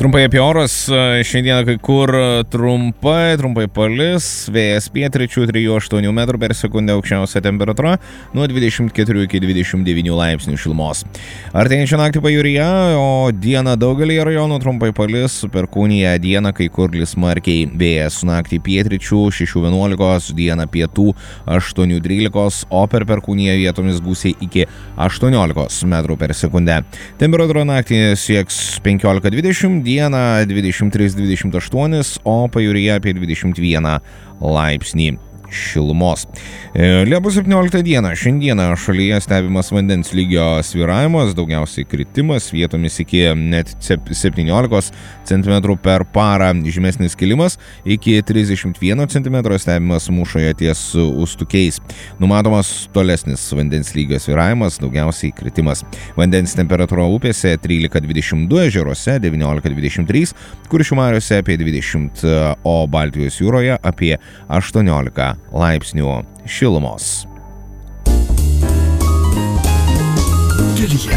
Trumpai apie orus, šiandieną kai kur trumpai palis, vėjas pietryčių 3-8 metrų per sekundę, aukščiausia temperatūra nuo 24 iki 29 laipsnių šilumos. Artėjančią naktį pajūryje, o dieną daugelį rajonų trumpai palis, Perkūnija dieną kai kur lis smarkiai, vėjas naktį pietryčių 6-11, dieną pietų 8-13, o per Perkūniją vietomis gūsiai iki 18 metrų per sekundę. Temperatūra naktį sieks 15-20, dieną 23-28, o pajūryje apie 21 laipsnį šilumos. Liepos 17 dieną, šiandieną šalyje stebimas vandens lygio svyravimas, daugiausiai kritimas, vietomis iki net 17 cm per parą, žemesnis kilimas iki 31 cm stebimas mūšoje ties Ustukiais. Numatomas tolesnis vandens lygio svyravimas, daugiausiai kritimas. Vandens temperatūra upėse 13-22, ežeruose 19-23, Kuršių mariose apie 20, o Baltijos jūroje apie 18 laipsnių šilumos.